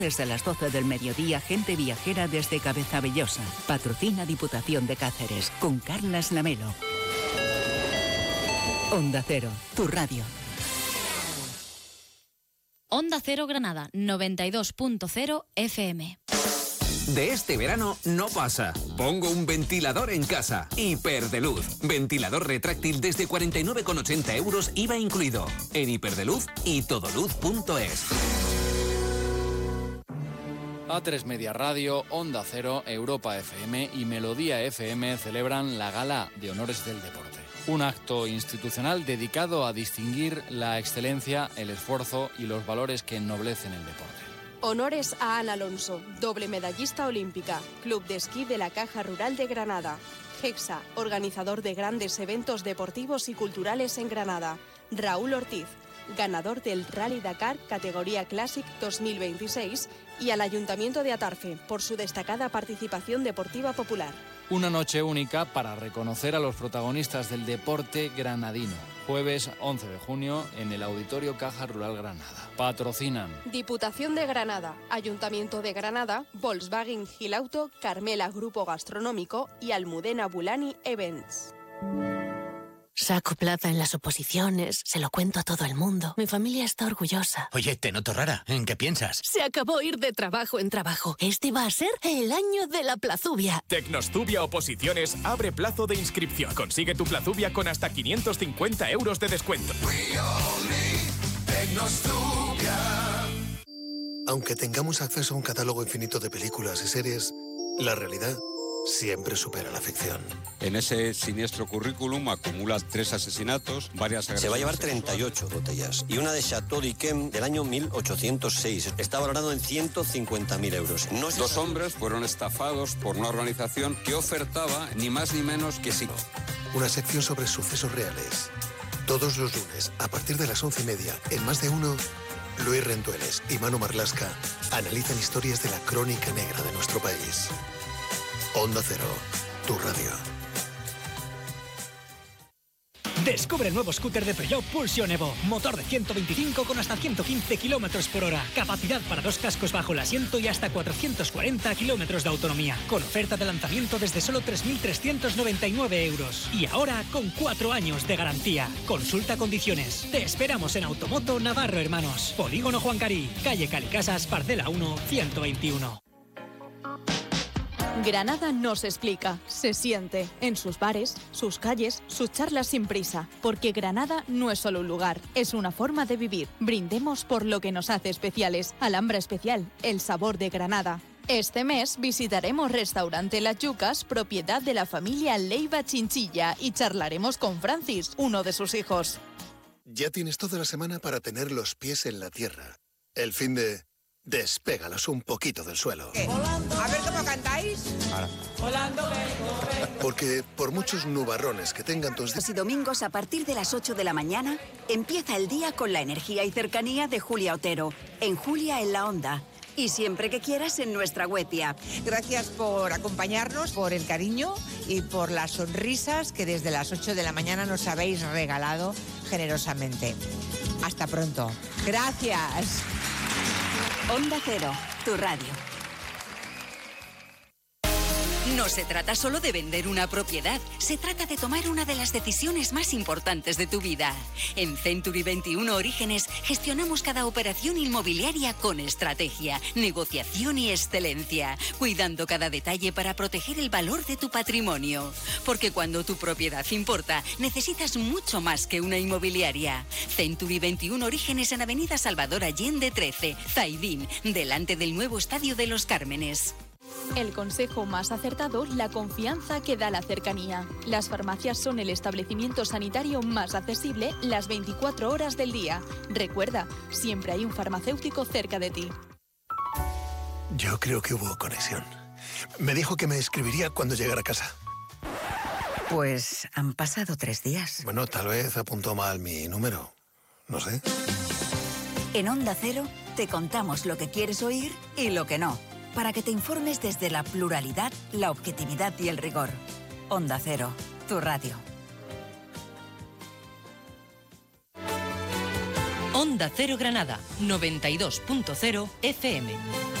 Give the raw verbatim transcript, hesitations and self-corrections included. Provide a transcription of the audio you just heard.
Desde las doce del mediodía, gente viajera desde Cabezabellosa. Patrocina Diputación de Cáceres, con Carlas Lamelo. Onda Cero, tu radio. Onda Cero Granada, noventa y dos punto cero F M. De este verano no pasa. Pongo un ventilador en casa. Hiperdeluz. Ventilador retráctil desde cuarenta y nueve con ochenta euros, I V A incluido. En Hiperdeluz y todoluz punto es. A tres Media Radio, Onda Cero, Europa F M y Melodía F M celebran la Gala de Honores del Deporte. Un acto institucional dedicado a distinguir la excelencia, el esfuerzo y los valores que ennoblecen el deporte. Honores a Ana Alonso, doble medallista olímpica, Club de Esquí de la Caja Rural de Granada. Hexa, organizador de grandes eventos deportivos y culturales en Granada. Raúl Ortiz, ganador del Rally Dakar categoría Classic dos mil veintiséis, y al Ayuntamiento de Atarfe por su destacada participación deportiva popular. Una noche única para reconocer a los protagonistas del deporte granadino. Jueves once de junio en el Auditorio Caja Rural Granada. Patrocinan Diputación de Granada, Ayuntamiento de Granada, Volkswagen Gilauto, Carmela Grupo Gastronómico y Almudena Bulani Events. Saco plaza en las oposiciones, se lo cuento a todo el mundo. Mi familia está orgullosa. Oye, te noto rara. ¿En qué piensas? Se acabó ir de trabajo en trabajo. Este va a ser el año de la plazubia. Tecnostubia Oposiciones abre plazo de inscripción. Consigue tu plazubia con hasta quinientos cincuenta euros de descuento. Aunque tengamos acceso a un catálogo infinito de películas y series, la realidad siempre supera la ficción. En ese siniestro currículum acumula tres asesinatos, varias agresiones. Se va a llevar treinta y ocho botellas y una de Chateau d'Yquem del año mil ochocientos seis. Está valorado en ciento cincuenta mil euros. No Dos hombres fueron estafados por una organización que ofertaba ni más ni menos que sí. Una sección sobre sucesos reales. Todos los lunes, a partir de las once y media, en Más de Uno, Luis Rendueles y Manu Marlasca analizan historias de la crónica negra de nuestro país. Onda Cero, tu radio. Descubre el nuevo scooter de Peugeot Pulsion Evo. Motor de ciento veinticinco con hasta ciento quince kilómetros por hora. Capacidad para dos cascos bajo el asiento y hasta cuatrocientos cuarenta kilómetros de autonomía. Con oferta de lanzamiento desde solo tres mil trescientos noventa y nueve euros. Y ahora con cuatro años de garantía. Consulta condiciones. Te esperamos en Automoto Navarro Hermanos. Polígono Juan Carí. Calle Calicasas, parcela uno, ciento veintiuno. Granada nos explica, se siente, en sus bares, sus calles, sus charlas sin prisa, porque Granada no es solo un lugar, es una forma de vivir. Brindemos por lo que nos hace especiales. Alhambra Especial, el sabor de Granada. Este mes visitaremos Restaurante Las Yucas, propiedad de la familia Leiva Chinchilla, y charlaremos con Francis, uno de sus hijos. Ya tienes toda la semana para tener los pies en la tierra. El fin de... Despégalos un poquito del suelo. Volando. A ver cómo cantáis. Volando, vengo, vengo. Porque por muchos nubarrones que tengan tus días y domingos a partir de las ocho de la mañana, empieza el día con la energía y cercanía de Julia Otero, en Julia en la Onda. Y siempre que quieras en nuestra web y app. Gracias por acompañarnos, por el cariño y por las sonrisas que desde las ocho de la mañana nos habéis regalado generosamente. Hasta pronto. Gracias. Onda Cero, tu radio. No se trata solo de vender una propiedad, se trata de tomar una de las decisiones más importantes de tu vida. En Century veintiuno Orígenes gestionamos cada operación inmobiliaria con estrategia, negociación y excelencia, cuidando cada detalle para proteger el valor de tu patrimonio. Porque cuando tu propiedad importa, necesitas mucho más que una inmobiliaria. Century veintiuno Orígenes en Avenida Salvador Allende trece, Zaidín, delante del nuevo Estadio de los Cármenes. El consejo más acertado, la confianza que da la cercanía. Las farmacias son el establecimiento sanitario más accesible las veinticuatro horas del día. Recuerda, siempre hay un farmacéutico cerca de ti. Yo creo que hubo conexión. Me dijo que me escribiría cuando llegara a casa. Pues han pasado tres días. Bueno, tal vez apuntó mal mi número. No sé. En Onda Cero te contamos lo que quieres oír y lo que no, para que te informes desde la pluralidad, la objetividad y el rigor. Onda Cero, tu radio. Onda Onda Cero Granada, noventa y dos punto cero F M.